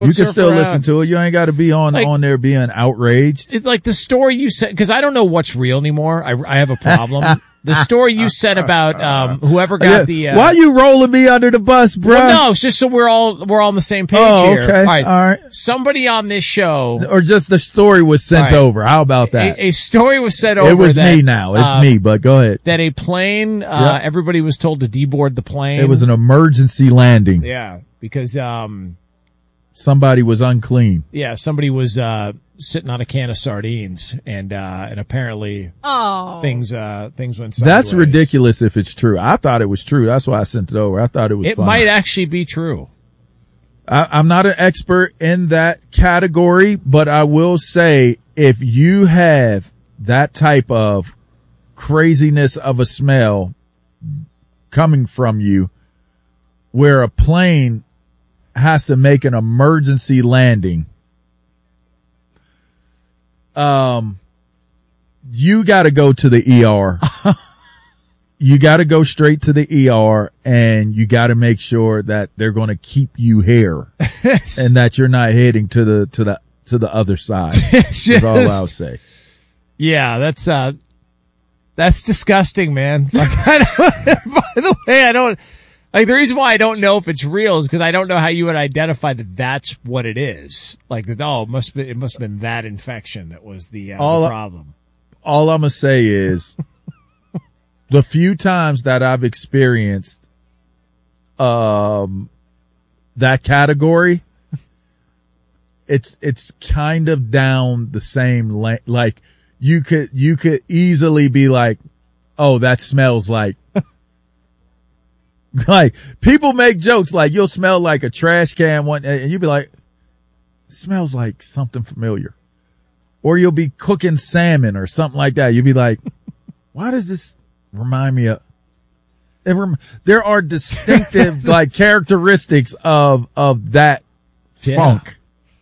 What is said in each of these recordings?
You can still listen to it. You ain't got to be on there being outraged. It's like the story you said, because I don't know what's real anymore. I have a problem. The story you said about whoever got the why you rolling me under the bus, bro? Well, no, it's just so we're all on the same page here. Okay. All right. Somebody on this show, or just the story was sent over. How about that? A story was sent over. It was me now. It's me, but go ahead. That a plane, everybody was told to deboard the plane. It was an emergency landing. Yeah, because somebody was unclean. Yeah, somebody was sitting on a can of sardines, and apparently things went sideways. That's ridiculous if it's true. I thought it was true. That's why I sent it over. I thought it was funny. Might actually be true. I'm not an expert in that category, but I will say if you have that type of craziness of a smell coming from you where a plane has to make an emergency landing, you got to go to the ER. You got to go straight to the ER, and you got to make sure that they're going to keep you here and that you're not heading to the other side. That's all I'll say. Yeah, that's disgusting, man. Like, by the way, I don't like the reason why I don't know if it's real is because I don't know how you would identify that that's what it is. Like that, it must have been that infection that was the problem. All I'm gonna say is, the few times that I've experienced that category, it's kind of down the same like you could easily be like, oh, that smells like. Like, people make jokes like you'll smell like a trash can one, and you'll be like, it smells like something familiar. Or you'll be cooking salmon or something like that. You'll be like, why does this remind me of? There are distinctive like characteristics of that funk.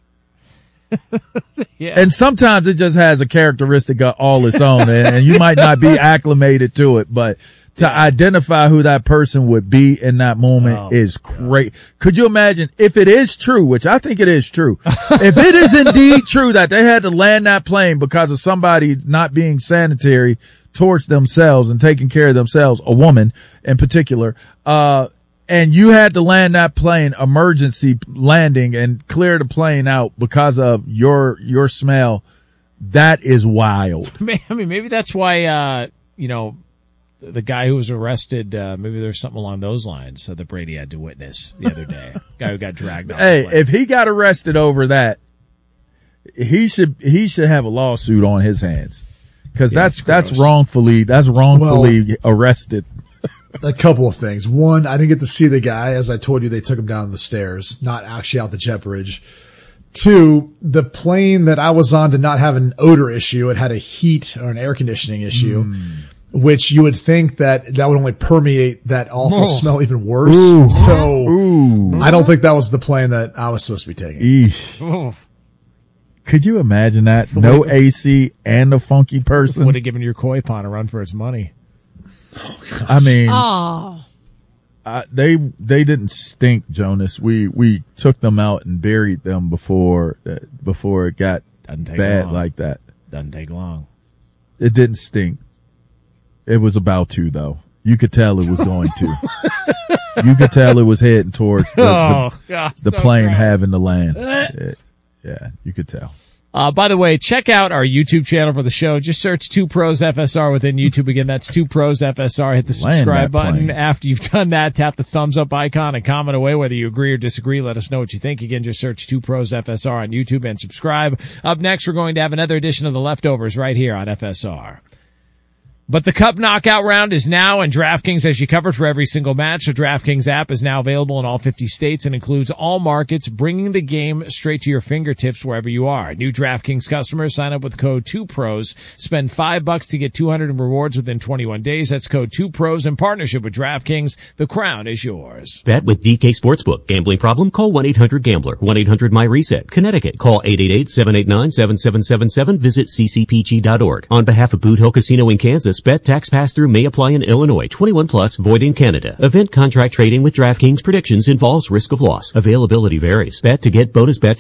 Yeah. And sometimes it just has a characteristic of all its own, and you might not be acclimated to it, but to identify who that person would be in that moment is great. Could you imagine if it is true, which I think it is true, if it is indeed true that they had to land that plane because of somebody not being sanitary towards themselves and taking care of themselves, a woman in particular, and you had to land that plane, emergency landing, and clear the plane out because of your smell, that is wild. I mean, maybe that's why, the guy who was arrested, maybe there's something along those lines that Brady had to witness the other day. Guy who got dragged off. Hey, if he got arrested over that, he should have a lawsuit on his hands. Cause that's wrongfully arrested. A couple of things. One, I didn't get to see the guy. As I told you, they took him down the stairs, not actually out the jet bridge. Two, the plane that I was on did not have an odor issue. It had a heat or an air conditioning issue. Which you would think that would only permeate that awful smell even worse. Ooh. So I don't think that was the plane that I was supposed to be taking. Eesh. Could you imagine that? No AC and a funky person. Would have given your koi pond a run for its money. Oh, I mean, they didn't stink, Jonas. We took them out and buried them before it got bad like that. Doesn't take long. It didn't stink. It was about to, though. You could tell it was going to. You could tell it was heading towards the plane having to land. Yeah, you could tell. By the way, check out our YouTube channel for the show. Just search 2 Pros FSR within YouTube. Again, that's 2 Pros FSR. Hit the subscribe button. Plane. After you've done that, tap the thumbs up icon and comment away whether you agree or disagree. Let us know what you think. Again, just search 2 Pros FSR on YouTube and subscribe. Up next, we're going to have another edition of The Leftovers right here on FSR. But the Cup Knockout round is now, and DraftKings has you covered for every single match. The DraftKings app is now available in all 50 states and includes all markets, bringing the game straight to your fingertips wherever you are. New DraftKings customers sign up with code 2PROS. Spend $5 to get 200 in rewards within 21 days. That's code 2PROS in partnership with DraftKings. The crown is yours. Bet with DK Sportsbook. Gambling problem? Call 1-800-GAMBLER. 1-800-MY-RESET. Connecticut. Call 888-789-7777. Visit ccpg.org. On behalf of Boot Hill Casino in Kansas, bonus bet tax pass-through may apply in Illinois. 21 plus, void in Canada. Event contract trading with DraftKings predictions involves risk of loss. Availability varies. Bet to get bonus bets